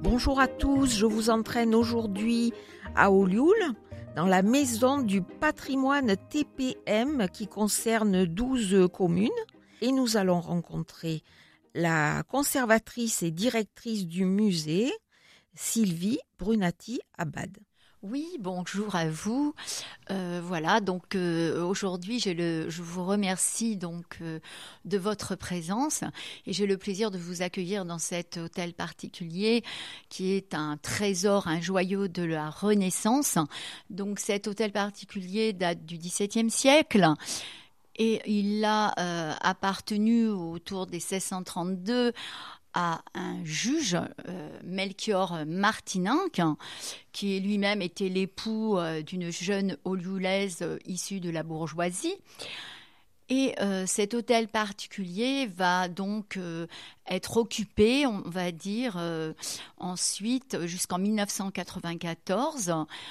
Bonjour à tous, je vous entraîne aujourd'hui à Olioul, dans la maison du patrimoine TPM qui concerne 12 communes. Et nous allons rencontrer la conservatrice et directrice du musée, Sylvie Brunati-Abad. Oui, bonjour à vous. Donc aujourd'hui, je vous remercie de votre présence et j'ai le plaisir de vous accueillir dans cet hôtel particulier qui est un trésor, un joyau de la Renaissance. Donc cet hôtel particulier date du XVIIe siècle. Et il a appartenu autour des 1632 à un juge, Melchior Martinenc, qui lui-même était l'époux d'une jeune olioulaise issue de la bourgeoisie. Et cet hôtel particulier va donc être occupé, on va dire, ensuite jusqu'en 1994.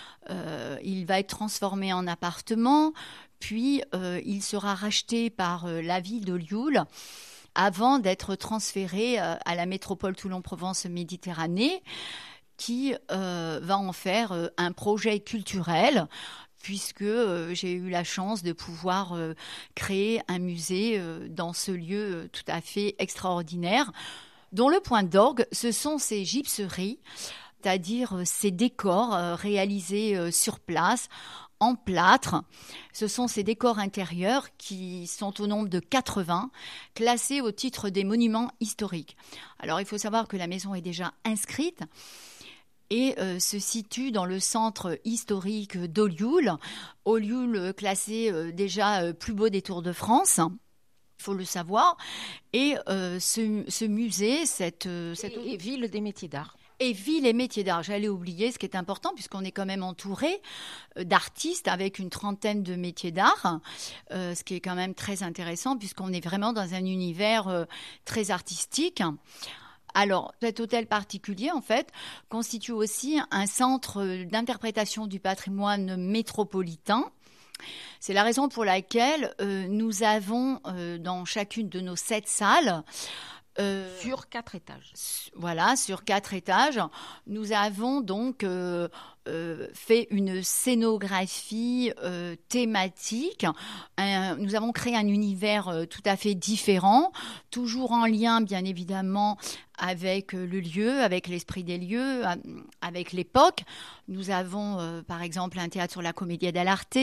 Il va être transformé en appartement, puis il sera racheté par la ville d'Olioul avant d'être transféré à la métropole Toulon-Provence-Méditerranée, qui va en faire un projet culturel, puisque j'ai eu la chance de pouvoir créer un musée dans ce lieu tout à fait extraordinaire, dont le point d'orgue, ce sont ces gypseries, c'est-à-dire ces décors réalisés sur place, en plâtre. Ce sont ces décors intérieurs qui sont au nombre de 80, classés au titre des monuments historiques. Alors, il faut savoir que la maison est déjà inscrite et se situe dans le centre historique d'Olioul. Olioul classé déjà plus beau des Tours de France. Il faut le savoir. Et ce musée, cette ville des métiers d'art. Et ville et métiers d'art, j'allais oublier ce qui est important puisqu'on est quand même entouré d'artistes avec une trentaine de métiers d'art, ce qui est quand même très intéressant puisqu'on est vraiment dans un univers très artistique. Alors, cet hôtel particulier, en fait, constitue aussi un centre d'interprétation du patrimoine métropolitain. C'est la raison pour laquelle nous avons dans chacune de nos 7 salles sur 4 étages. Voilà, sur 4 étages. Nous avons donc fait une scénographie thématique. Nous avons créé un univers tout à fait différent, toujours en lien, bien évidemment, avec le lieu, avec l'esprit des lieux, avec l'époque. Nous avons, par exemple, un théâtre sur la Commedia dell'arte,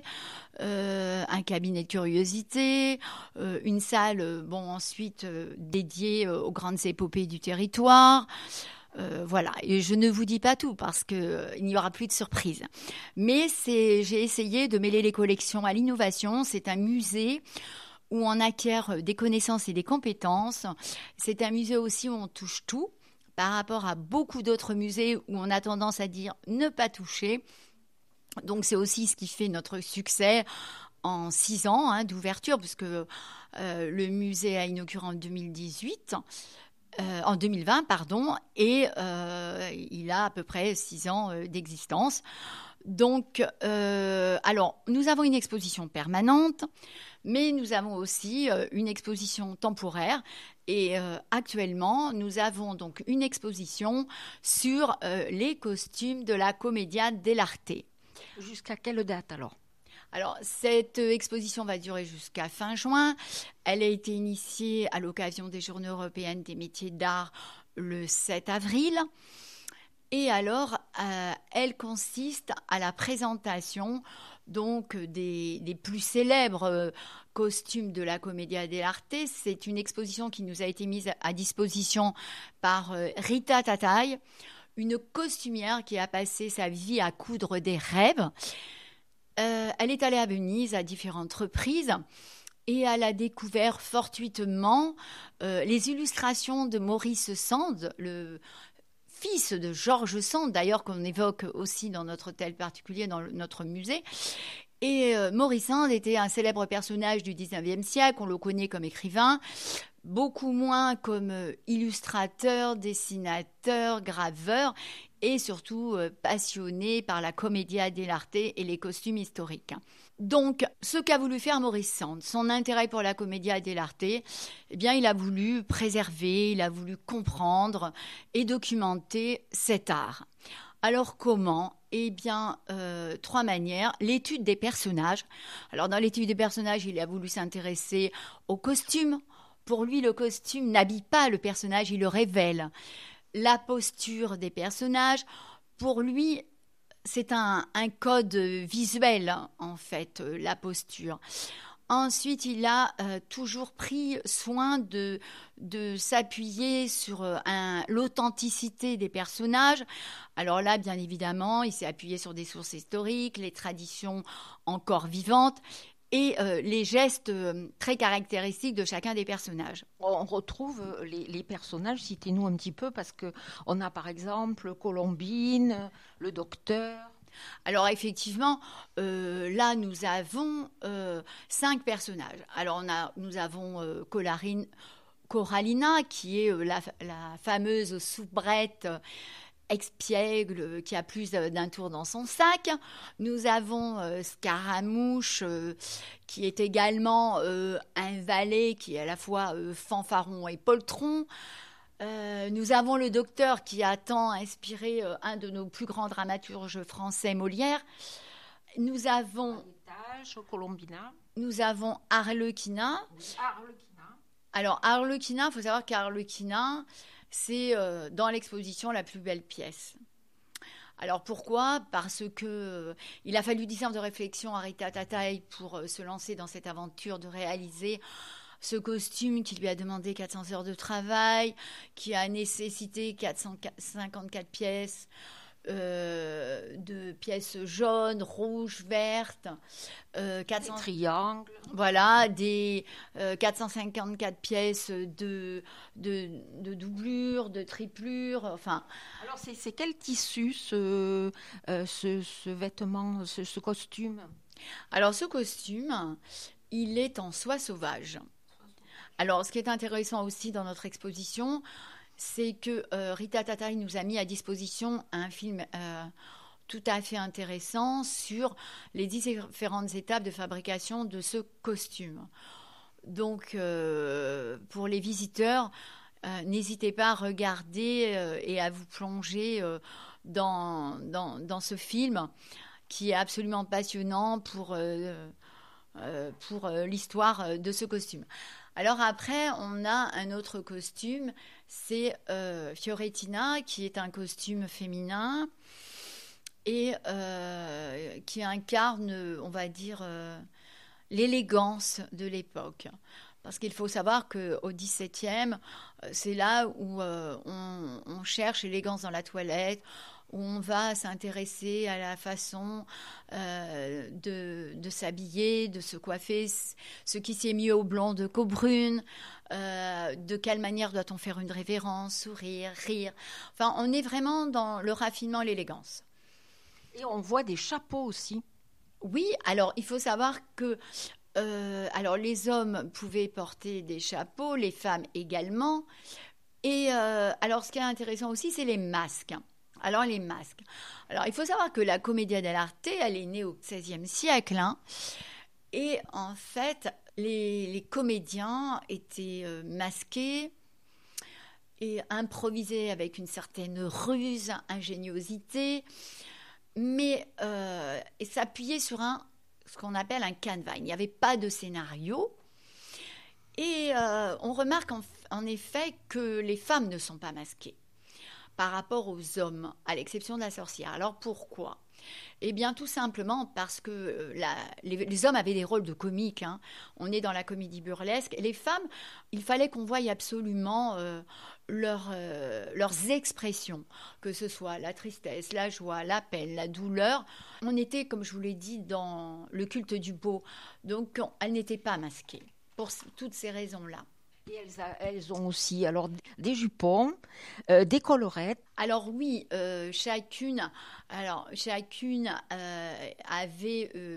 un cabinet de curiosité, une salle, ensuite dédiée aux grandes épopées du territoire. Voilà, et je ne vous dis pas tout parce qu'il n'y aura plus de surprises. Mais j'ai essayé de mêler les collections à l'innovation. C'est un musée où on acquiert des connaissances et des compétences. C'est un musée aussi où on touche tout par rapport à beaucoup d'autres musées où on a tendance à dire ne pas toucher. Donc c'est aussi ce qui fait notre succès en 6 ans d'ouverture, puisque le musée a inauguré en 2020, et il a à peu près 6 ans d'existence. Donc, alors, nous avons une exposition permanente, mais nous avons aussi une exposition temporaire. Et actuellement, nous avons donc une exposition sur les costumes de la Commedia dell'arte. Jusqu'à quelle date alors ? Alors, cette exposition va durer jusqu'à fin juin. Elle a été initiée à l'occasion des Journées européennes des métiers d'art le 7 avril. Et alors, elle consiste à la présentation donc des plus célèbres costumes de la Commedia dell'arte. C'est une exposition qui nous a été mise à disposition par Rita Tataï, une costumière qui a passé sa vie à coudre des rêves. Elle est allée à Venise à différentes reprises et elle a découvert fortuitement les illustrations de Maurice Sand, le fils de Georges Sand, d'ailleurs qu'on évoque aussi dans notre hôtel particulier, dans notre musée. Et Maurice Sand était un célèbre personnage du 19e siècle, on le connaît comme écrivain, beaucoup moins comme illustrateur, dessinateur, graveur. et surtout passionné par la commedia dell'arte et les costumes historiques. Donc, ce qu'a voulu faire Maurice Sand, son intérêt pour la commedia dell'arte, eh bien, il a voulu préserver, il a voulu comprendre et documenter cet art. Alors comment ? Eh bien, 3 manières. L'étude des personnages. Alors, dans l'étude des personnages, il a voulu s'intéresser aux costumes. Pour lui, le costume n'habille pas le personnage, il le révèle. La posture des personnages, pour lui, c'est un code visuel, en fait, la posture. Ensuite, il a toujours pris soin de s'appuyer sur l'authenticité des personnages. Alors là, bien évidemment, il s'est appuyé sur des sources historiques, les traditions encore vivantes et les gestes très caractéristiques de chacun des personnages. On retrouve les personnages, citez-nous un petit peu, parce qu'on a par exemple Colombine, le docteur. Alors effectivement, là nous avons 5 personnages. Alors nous avons Corallina, qui est la fameuse soubrette espiègle qui a plus d'un tour dans son sac. Nous avons Scaramouche, qui est également un valet qui est à la fois fanfaron et poltron. Nous avons le docteur qui a tant inspiré un de nos plus grands dramaturges français, Molière. Nous avons Colombina. Nous avons Arlequina. Arlequina. Alors Arlequina, il faut savoir qu'Arlequina, c'est dans l'exposition la plus belle pièce. Alors pourquoi ? Parce que il a fallu 10 ans de réflexion à Rita Tataï pour se lancer dans cette aventure de réaliser ce costume qui lui a demandé 400 heures de travail, qui a nécessité 454 pièces, de pièces jaunes, rouges, vertes, 400 triangles. Voilà, des 454 pièces de doublure, de triplure, enfin. Alors c'est quel tissu ce vêtement, ce costume ? Alors ce costume, il est en soie sauvage. Alors, ce qui est intéressant aussi dans notre exposition, c'est que Rita Tataï nous a mis à disposition un film tout à fait intéressant sur les différentes étapes de fabrication de ce costume. Donc, pour les visiteurs, n'hésitez pas à regarder et à vous plonger dans ce film qui est absolument passionnant pour l'histoire de ce costume. Alors après, on a un autre costume, c'est Fiorettina, qui est un costume féminin et qui incarne, on va dire, l'élégance de l'époque. Parce qu'il faut savoir qu'au XVIIe, c'est là où on cherche l'élégance dans la toilette, où on va s'intéresser à la façon de s'habiller, de se coiffer, ce qui s'est mis au blonde qu'aux brunes, de quelle manière doit-on faire une révérence, sourire, rire. Enfin, on est vraiment dans le raffinement et l'élégance. Et on voit des chapeaux aussi. Oui, alors il faut savoir que alors les hommes pouvaient porter des chapeaux, les femmes également. Et alors ce qui est intéressant aussi, c'est les masques. Alors les masques. Alors il faut savoir que la commedia dell'arte, elle est née au XVIe siècle. Et en fait, les comédiens étaient masqués et improvisés avec une certaine ruse, ingéniosité, mais et s'appuyaient sur ce qu'on appelle un canevas. Il n'y avait pas de scénario. Et on remarque en effet que les femmes ne sont pas masquées par rapport aux hommes, à l'exception de la sorcière. Alors pourquoi ? Eh bien tout simplement parce que les hommes avaient des rôles de comiques. On est dans la comédie burlesque. Et les femmes, il fallait qu'on voie absolument leurs expressions, que ce soit la tristesse, la joie, la peine, la douleur. On était, comme je vous l'ai dit, dans le culte du beau. Donc elles n'étaient pas masquées pour toutes ces raisons-là. Et elles ont aussi alors des jupons, des collerettes. Alors oui, chacune avait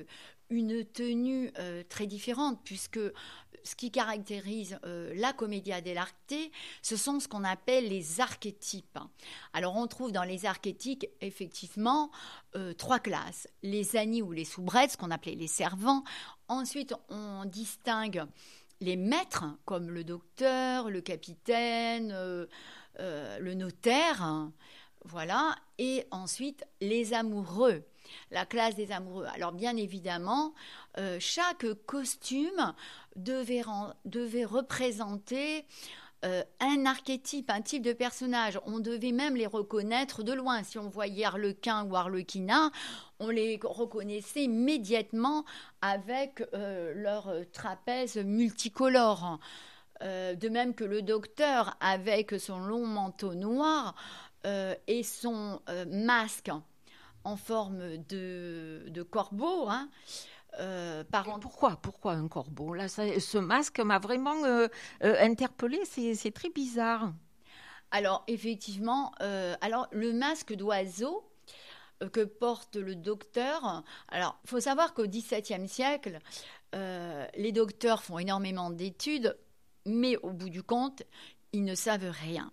une tenue très différente, puisque ce qui caractérise la commedia dell'arte, ce sont ce qu'on appelle les archétypes. Alors on trouve dans les archétypes effectivement 3 classes. Les agni ou les soubrettes, ce qu'on appelait les servants. Ensuite on distingue les maîtres, comme le docteur, le capitaine, le notaire, voilà. Et ensuite les amoureux, la classe des amoureux. Alors bien évidemment, chaque costume devait représenter un archétype, un type de personnage. On devait même les reconnaître de loin. Si on voyait Arlequin ou Arlequina, on les reconnaissait immédiatement avec leur trapèze multicolore. De même que le docteur, avec son long manteau noir et son masque en forme de corbeau, hein. Pourquoi un corbeau? Là, ce masque m'a vraiment interpellée, c'est très bizarre. Alors, effectivement, le masque d'oiseau que porte le docteur, alors, il faut savoir qu'au XVIIe siècle, les docteurs font énormément d'études, mais au bout du compte, ils ne savent rien.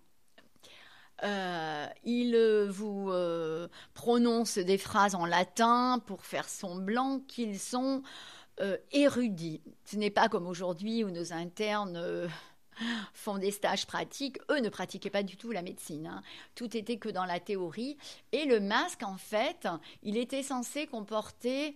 Ils vous prononcent des phrases en latin pour faire semblant qu'ils sont érudits. Ce n'est pas comme aujourd'hui où nos internes font des stages pratiques. Eux ne pratiquaient pas du tout la médecine, hein. Tout était que dans la théorie. Et le masque, en fait, il était censé comporter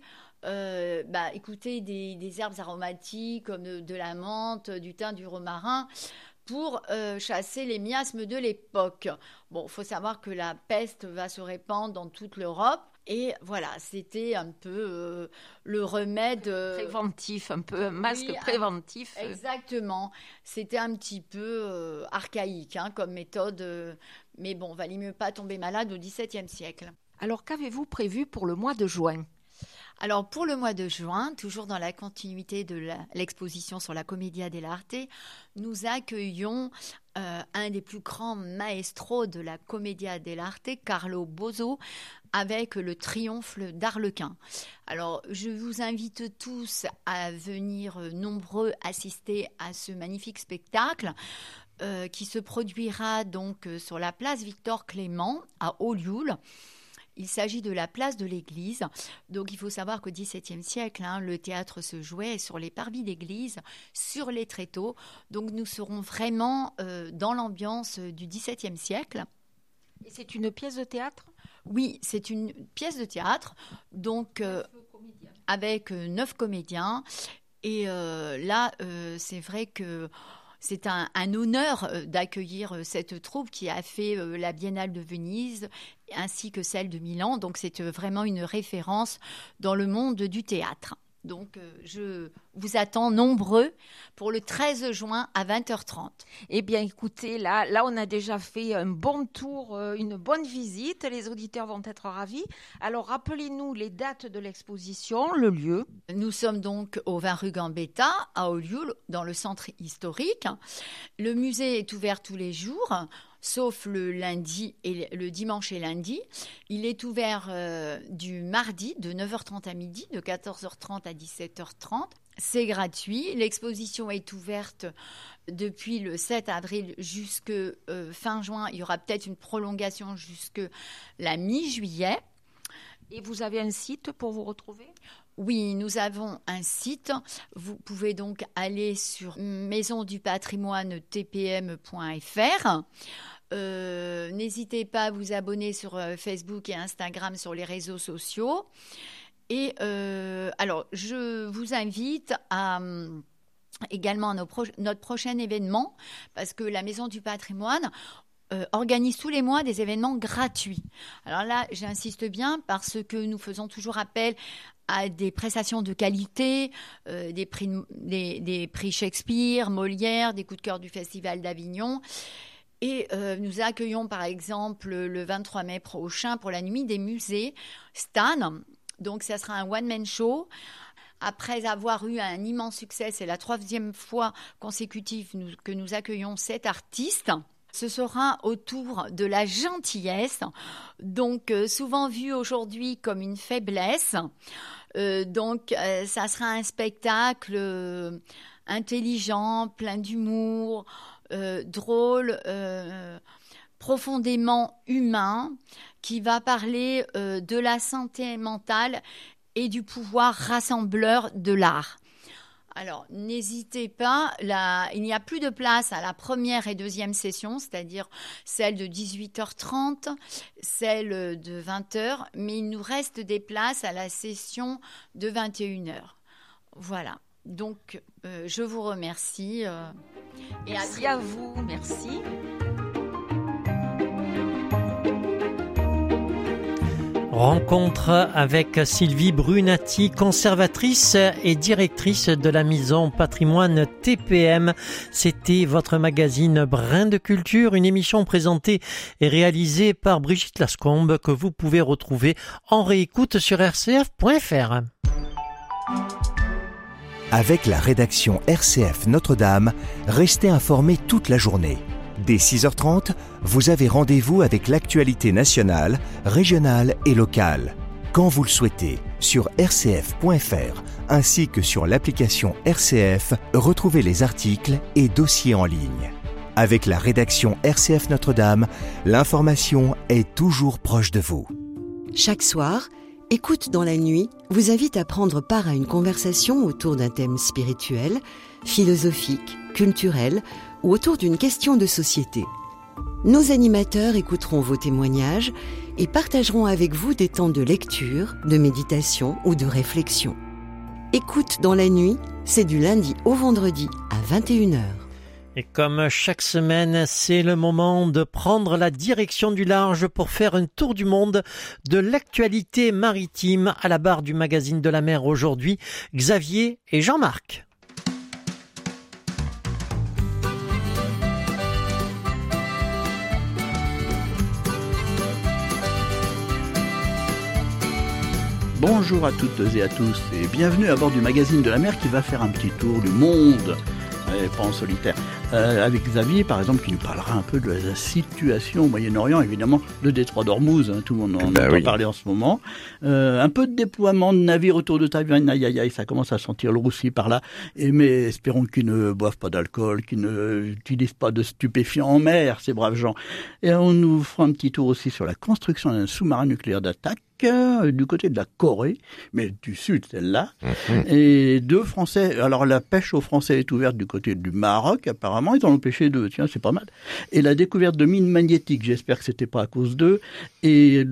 écoutez, des herbes aromatiques comme de la menthe, du thym, du romarin, pour chasser les miasmes de l'époque. Bon, il faut savoir que la peste va se répandre dans toute l'Europe. Et voilà, c'était un peu le remède... préventif, un peu un masque préventif. Exactement. C'était un petit peu archaïque comme méthode. Mais bon, valait mieux pas tomber malade au XVIIe siècle. Alors, qu'avez-vous prévu pour le mois de juin ? Alors, pour le mois de juin, toujours dans la continuité de l'exposition sur la Commedia dell'arte, nous accueillons un des plus grands maestros de la Commedia dell'arte, Carlo Bozzo, avec le Triomphe d'Arlequin. Alors, je vous invite tous à venir nombreux assister à ce magnifique spectacle qui se produira donc sur la place Victor Clément à Olioul. Il s'agit de la place de l'église. Donc, il faut savoir qu'au XVIIe siècle, le théâtre se jouait sur les parvis d'église, sur les tréteaux. Donc, nous serons vraiment dans l'ambiance du XVIIe siècle. Et c'est une pièce de théâtre ? Oui, c'est une pièce de théâtre, donc avec 9 comédiens. Et là, c'est vrai que c'est un honneur d'accueillir cette troupe qui a fait la Biennale de Venise ainsi que celle de Milan. Donc, c'est vraiment une référence dans le monde du théâtre. Donc, je vous attends nombreux pour le 13 juin à 20h30. Eh bien, écoutez, là, on a déjà fait un bon tour, une bonne visite. Les auditeurs vont être ravis. Alors, rappelez-nous les dates de l'exposition, le lieu. Nous sommes donc au 20 rue Gambetta, à Olioul, dans le centre historique. Le musée est ouvert tous les jours, sauf le lundi et le dimanche et lundi. Il est ouvert du mardi de 9h30 à midi, de 14h30 à 17h30. C'est gratuit. L'exposition est ouverte depuis le 7 avril jusque fin juin. Il y aura peut-être une prolongation jusque la mi-juillet. Et vous avez un site pour vous retrouver ? Oui, nous avons un site. Vous pouvez donc aller sur maisondupatrimoine-tpm.fr. N'hésitez pas à vous abonner sur Facebook et Instagram, sur les réseaux sociaux. Et alors, je vous invite également à notre prochain événement, parce que la Maison du Patrimoine organise tous les mois des événements gratuits. Alors là, j'insiste bien parce que nous faisons toujours appel à des prestations de qualité, des prix Shakespeare, Molière, des coups de cœur du Festival d'Avignon. Et nous accueillons par exemple le 23 mai prochain pour la nuit des musées Stan. Donc ça sera un one-man show. Après avoir eu un immense succès, c'est la 3e fois consécutive que nous accueillons cet artiste. Ce sera autour de la gentillesse, donc souvent vue aujourd'hui comme une faiblesse. Donc, ça sera un spectacle intelligent, plein d'humour, drôle, profondément humain, qui va parler de la santé mentale et du pouvoir rassembleur de l'art. Alors, n'hésitez pas, il n'y a plus de place à la première et deuxième session, c'est-à-dire celle de 18h30, celle de 20h, mais il nous reste des places à la session de 21h. Voilà, donc je vous remercie. Et merci à vous, merci. Rencontre avec Sylvie Brunati, conservatrice et directrice de la maison patrimoine TPM. C'était votre magazine Brin de Culture, une émission présentée et réalisée par Brigitte Lascombe que vous pouvez retrouver en réécoute sur rcf.fr. Avec la rédaction RCF Notre-Dame, restez informés toute la journée. Dès 6h30, vous avez rendez-vous avec l'actualité nationale, régionale et locale. Quand vous le souhaitez, sur rcf.fr ainsi que sur l'application RCF, retrouvez les articles et dossiers en ligne. Avec la rédaction RCF Notre-Dame, l'information est toujours proche de vous. Chaque soir, Écoute dans la nuit vous invite à prendre part à une conversation autour d'un thème spirituel, philosophique, culturel ou autour d'une question de société. Nos animateurs écouteront vos témoignages et partageront avec vous des temps de lecture, de méditation ou de réflexion. Écoute dans la nuit, c'est du lundi au vendredi à 21h. Et comme chaque semaine, c'est le moment de prendre la direction du large pour faire un tour du monde de l'actualité maritime à la barre du magazine de la mer aujourd'hui, Xavier et Jean-Marc. Bonjour à toutes et à tous et bienvenue à bord du magazine de la mer qui va faire un petit tour du monde. Pas en solitaire, avec Xavier par exemple qui nous parlera un peu de la situation au Moyen-Orient, évidemment le détroit d'Ormuz, tout le monde en entend parler en ce moment, un peu de déploiement de navires autour de Taïwan, aïe, ça commence à sentir le roussi par là, mais espérons qu'ils ne boivent pas d'alcool, qu'ils n'utilisent pas de stupéfiants en mer, ces braves gens. Et on nous fera un petit tour aussi sur la construction d'un sous-marin nucléaire d'attaque, du côté de la Corée, mais du sud celle-là, et 2 Français, alors la pêche aux Français est ouverte du côté du Maroc, apparemment, ils en ont pêché 2, tiens, c'est pas mal, et la découverte de mines magnétiques, j'espère que c'était pas à cause d'eux, et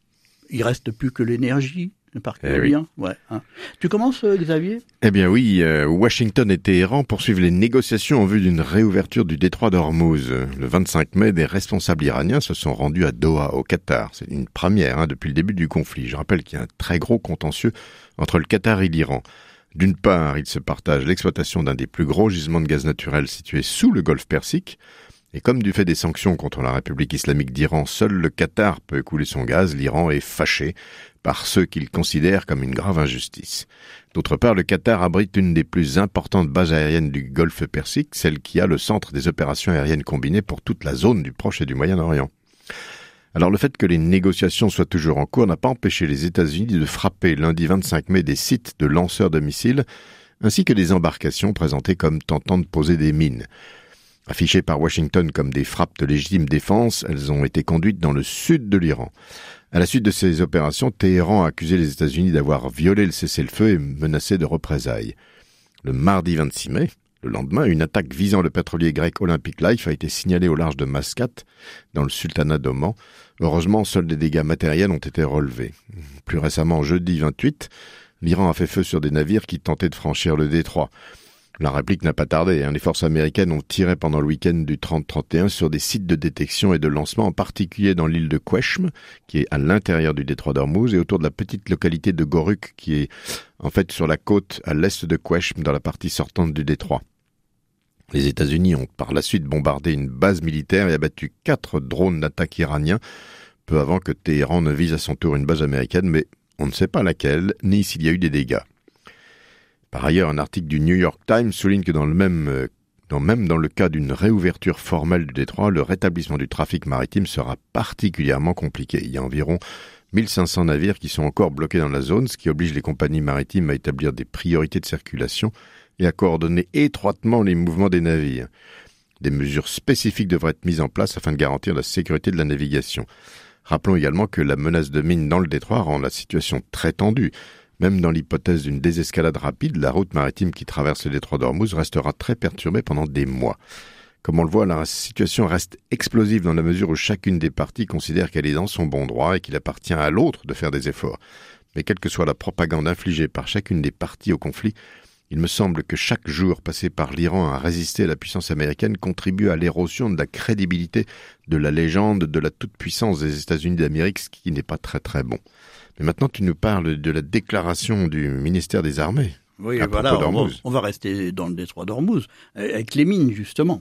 il reste plus que l'énergie, par bien. Ouais, hein. Tu commences, Xavier ? Eh bien oui, Washington et Téhéran poursuivent les négociations en vue d'une réouverture du détroit d'Ormuz. Le 25 mai, des responsables iraniens se sont rendus à Doha, au Qatar. C'est une première depuis le début du conflit. Je rappelle qu'il y a un très gros contentieux entre le Qatar et l'Iran. D'une part, ils se partagent l'exploitation d'un des plus gros gisements de gaz naturel situés sous le golfe Persique. Et comme du fait des sanctions contre la République islamique d'Iran, seul le Qatar peut écouler son gaz, l'Iran est fâché par ceux qu'il considère comme une grave injustice. D'autre part, le Qatar abrite une des plus importantes bases aériennes du golfe Persique, celle qui a le centre des opérations aériennes combinées pour toute la zone du Proche et du Moyen-Orient. Alors le fait que les négociations soient toujours en cours n'a pas empêché les États-Unis de frapper lundi 25 mai des sites de lanceurs de missiles, ainsi que des embarcations présentées comme tentant de poser des mines. Affichées par Washington comme des frappes de légitime défense, elles ont été conduites dans le sud de l'Iran. À la suite de ces opérations, Téhéran a accusé les États-Unis d'avoir violé le cessez-le-feu et menacé de représailles. Le mardi 26 mai, le lendemain, une attaque visant le pétrolier grec Olympic Life a été signalée au large de Mascate, dans le sultanat d'Oman. Heureusement, seuls des dégâts matériels ont été relevés. Plus récemment, jeudi 28, l'Iran a fait feu sur des navires qui tentaient de franchir le détroit. La réplique n'a pas tardé. Les forces américaines ont tiré pendant le week-end du 30-31 sur des sites de détection et de lancement, en particulier dans l'île de Qeshm, qui est à l'intérieur du détroit d'Ormuz, et autour de la petite localité de Goruk, qui est en fait sur la côte à l'est de Qeshm, dans la partie sortante du détroit. Les États-Unis ont par la suite bombardé une base militaire et abattu 4 drones d'attaque iraniens, peu avant que Téhéran ne vise à son tour une base américaine, mais on ne sait pas laquelle, ni s'il y a eu des dégâts. Par ailleurs, un article du New York Times souligne que même dans le cas d'une réouverture formelle du détroit, le rétablissement du trafic maritime sera particulièrement compliqué. Il y a environ 1500 navires qui sont encore bloqués dans la zone, ce qui oblige les compagnies maritimes à établir des priorités de circulation et à coordonner étroitement les mouvements des navires. Des mesures spécifiques devraient être mises en place afin de garantir la sécurité de la navigation. Rappelons également que la menace de mines dans le détroit rend la situation très tendue. Même dans l'hypothèse d'une désescalade rapide, la route maritime qui traverse le détroit d'Ormuz restera très perturbée pendant des mois. Comme on le voit, la situation reste explosive dans la mesure où chacune des parties considère qu'elle est dans son bon droit et qu'il appartient à l'autre de faire des efforts. Mais quelle que soit la propagande infligée par chacune des parties au conflit, il me semble que chaque jour passé par l'Iran à résister à la puissance américaine contribue à l'érosion de la crédibilité de la légende de la toute-puissance des États-Unis d'Amérique, ce qui n'est pas très très bon. Mais maintenant, tu nous parles de la déclaration du ministère des Armées. Oui, voilà, on va rester dans le détroit d'Ormuz, avec les mines justement.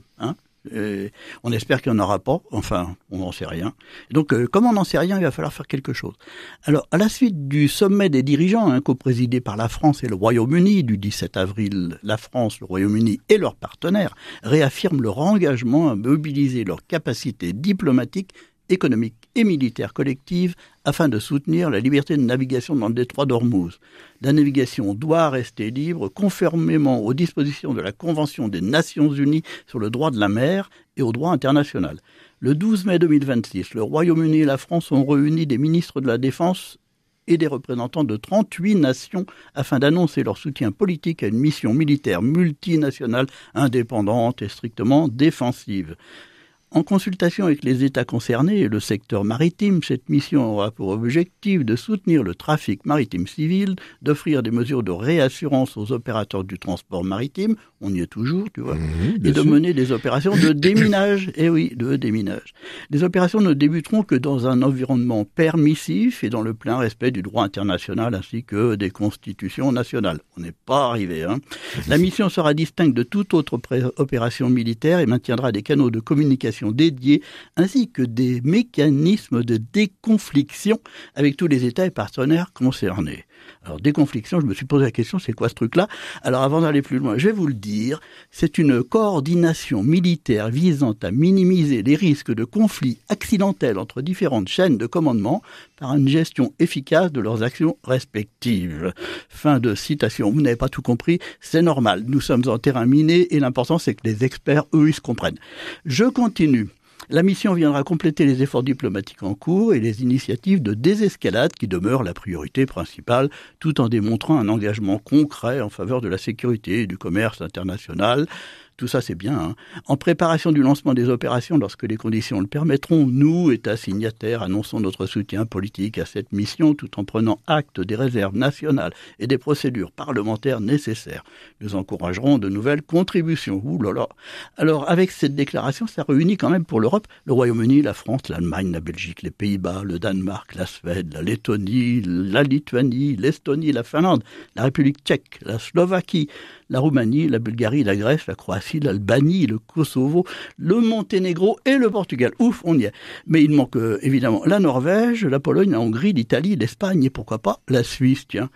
On espère qu'il n'y en aura pas, enfin, on n'en sait rien. Donc, comme on n'en sait rien, il va falloir faire quelque chose. Alors, à la suite du sommet des dirigeants, co-présidé par la France et le Royaume-Uni, du 17 avril, la France, le Royaume-Uni et leurs partenaires réaffirment leur engagement à mobiliser leurs capacités diplomatiques, économiques et militaires collectives afin de soutenir la liberté de navigation dans le détroit d'Ormuz. La navigation doit rester libre conformément aux dispositions de la Convention des Nations Unies sur le droit de la mer et au droit international. Le 12 mai 2026, le Royaume-Uni et la France ont réuni des ministres de la Défense et des représentants de 38 nations afin d'annoncer leur soutien politique à une mission militaire multinationale indépendante et strictement défensive. En consultation avec les États concernés et le secteur maritime, cette mission aura pour objectif de soutenir le trafic maritime civil, d'offrir des mesures de réassurance aux opérateurs du transport maritime, on y est toujours, tu vois, et de mener des opérations de déminage. Eh oui, de déminage. Les opérations ne débuteront que dans un environnement permissif et dans le plein respect du droit international ainsi que des constitutions nationales. On n'est pas arrivé, hein. La mission sera distincte de toute autre opération militaire et maintiendra des canaux de communication dédiés ainsi que des mécanismes de déconfliction avec tous les États et partenaires concernés. Alors, déconfliction, je me suis posé la question, c'est quoi ce truc-là ? Alors, avant d'aller plus loin, je vais vous le dire, c'est une coordination militaire visant à minimiser les risques de conflits accidentels entre différentes chaînes de commandement par une gestion efficace de leurs actions respectives. Fin de citation. Vous n'avez pas tout compris, c'est normal. Nous sommes en terrain miné et l'important, c'est que les experts, eux, ils se comprennent. Je continue. La mission viendra compléter les efforts diplomatiques en cours et les initiatives de désescalade qui demeurent la priorité principale, tout en démontrant un engagement concret en faveur de la sécurité et du commerce international. Tout ça, c'est bien, hein. En préparation du lancement des opérations, lorsque les conditions le permettront, nous, États signataires, annonçons notre soutien politique à cette mission tout en prenant acte des réserves nationales et des procédures parlementaires nécessaires. Nous encouragerons de nouvelles contributions. Ouh là là. Alors, avec cette déclaration, ça réunit quand même pour l'Europe le Royaume-Uni, la France, l'Allemagne, la Belgique, les Pays-Bas, le Danemark, la Suède, la Lettonie, la Lituanie, l'Estonie, la Finlande, la République tchèque, la Slovaquie, la Roumanie, la Bulgarie, la Grèce, la Croatie, l'Albanie, le Kosovo, le Monténégro et le Portugal. Ouf, on y est. Mais il manque évidemment la Norvège, la Pologne, la Hongrie, l'Italie, l'Espagne et pourquoi pas la Suisse, tiens.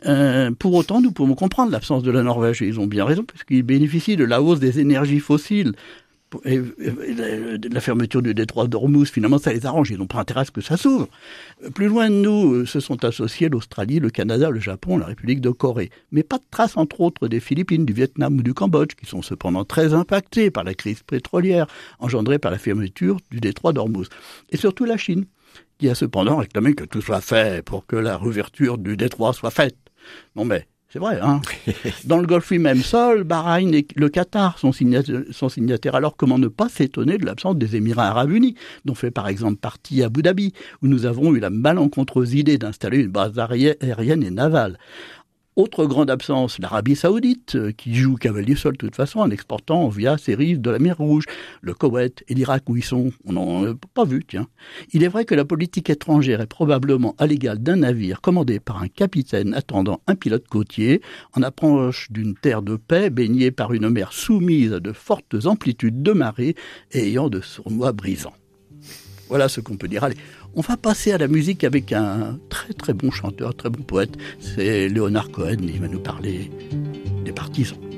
Pour autant, nous pouvons comprendre l'absence de la Norvège et ils ont bien raison puisqu'ils bénéficient de la hausse des énergies fossiles. Et la fermeture du détroit d'Ormuz, finalement, ça les arrange. Ils n'ont pas intérêt à ce que ça s'ouvre. Plus loin de nous, se sont associés l'Australie, le Canada, le Japon, la République de Corée. Mais pas de trace, entre autres, des Philippines, du Vietnam ou du Cambodge, qui sont cependant très impactés par la crise pétrolière engendrée par la fermeture du détroit d'Ormuz. Et surtout la Chine, qui a cependant réclamé que tout soit fait pour que la réouverture du détroit soit faite. Non mais... c'est vrai, hein. Dans le Golfe même sol, Bahreïn et le Qatar sont signataires. Alors comment ne pas s'étonner de l'absence des Émirats arabes unis, dont fait par exemple partie Abu Dhabi, où nous avons eu la malencontreuse idée d'installer une base aérienne et navale. Autre grande absence, l'Arabie Saoudite, qui joue cavalier seul de toute façon en exportant via ses rives de la mer Rouge. Le Koweït et l'Irak où ils sont, on n'en a pas vu, tiens. Il est vrai que la politique étrangère est probablement à l'égal d'un navire commandé par un capitaine attendant un pilote côtier, en approche d'une terre de paix baignée par une mer soumise à de fortes amplitudes de marée et ayant de sournois brisants. Voilà ce qu'on peut dire. Allez, on va passer à la musique avec un très très bon chanteur, très bon poète. C'est Leonard Cohen, il va nous parler des partisans.